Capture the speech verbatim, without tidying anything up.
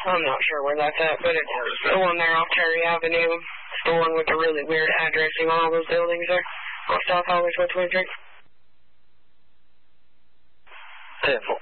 I'm not sure where that's at, but it's the one there off Terry Avenue. It's the one with the really weird addressing on all those buildings there. Off South Highway twelve twenty-three. ten four.